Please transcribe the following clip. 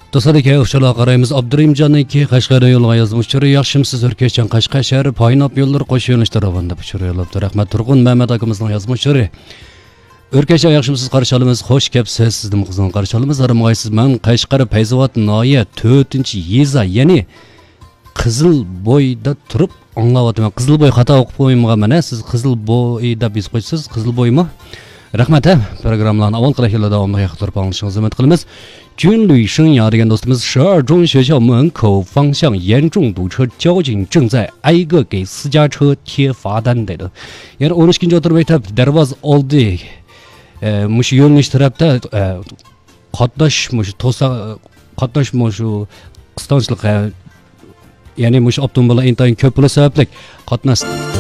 Dostlarga yaxshilar qaraymiz. Abdurimjoniki Qashqarga yo'lga yozmoqchi. Yaxshimsiz O'rkachjon Qashqar shahri Poynab yo'llar qo'sh yo'nalishda ravonda yo'llabdi. Rahmat Turg'un Mehmet akamizning yozmoqchi. O'rkachjon yaxshimsiz qarshi olamiz. Xo'sh kelibsiz. Sizni qizg'in qarshi olamiz. Arimg'aysiz. Men Qashqar Fayzovat noya 4-yeza, ya'ni Qizilboyda turib anglayapman. Qizilboy xato o'qib qo'ymagan mana. Siz Qizilboyda biz qo'ysiz. Qizilboymi? Rahmat programmalarni avval qilishlar davomida yaxshilab anlashingizni umid qilamiz. 军旅生涯degan do'stimiz 12中学校门口方向严重堵车，交警正在挨个给私家车贴罚单dedi. Yani 12-chi o'tir maktab darvoz oldi. Mush yo'lnish tarafda qatnash shu qistonchilik, ya'ni mush avtomobillar intayin ko'p bo'lishi sababli qatnash